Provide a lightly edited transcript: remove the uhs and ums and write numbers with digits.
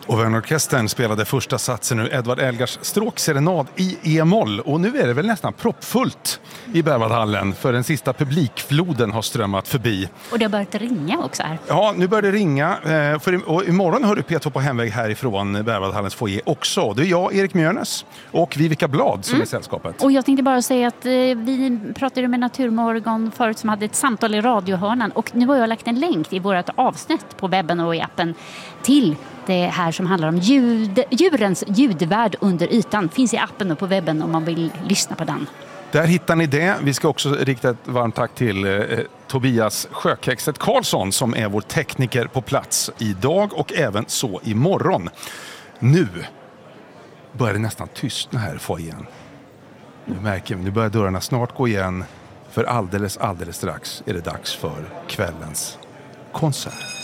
Och Värnorkestern spelade första satsen ur Edvard Elgars stråkserenad i E-moll. Och nu är det väl nästan proppfullt i Berwaldhallen, för den sista publikfloden har strömmat förbi. Och det har börjat ringa också här. Ja, nu börjar det ringa. Och imorgon hör du P2 på hemväg härifrån Berwaldhallens foyer också. Det är jag, Erik Mjörnes, och Vivica Blad som är sällskapet. Och jag tänkte bara säga att vi pratade med Naturmorgon förut som hade ett samtal i radiohörnan. Och nu har jag lagt en länk i vårt avsnitt på webben och i appen till det här som handlar om djurens ljudvärld under ytan. Finns i appen och på webben om man vill lyssna på den. Där hittar ni det. Vi ska också rikta ett varmt tack till Tobias Sjökexet Karlsson som är vår tekniker på plats idag och även så imorgon. Nu börjar det nästan tystna här foajén. Nu märker vi, nu börjar dörrarna snart gå igen, för alldeles strax är det dags för kvällens konsert.